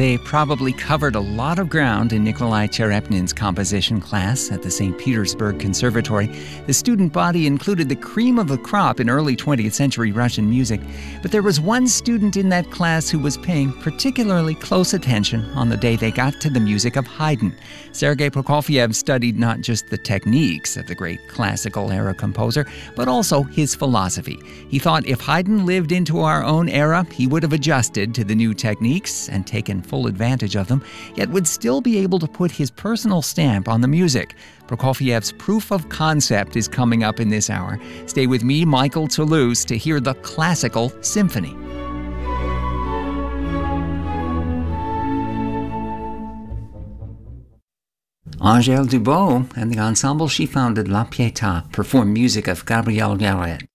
They probably covered a lot of ground in Nikolai Cherepnin's composition class at the St. Petersburg Conservatory. The student body included the cream of the crop in early 20th century Russian music, but there was one student in that class who was paying particularly close attention on the day they got to the music of Haydn. Sergei Prokofiev studied not just the techniques of the great classical-era composer, but also his philosophy. He thought if Haydn lived into our own era, he would have adjusted to the new techniques and taken full advantage of them, yet would still be able to put his personal stamp on the music. Prokofiev's proof of concept is coming up in this hour. Stay with me, Michael Toulouse, to hear the classical symphony. Angèle Dubos and the ensemble she founded, La Pietà, performed music of Gabriel Yared.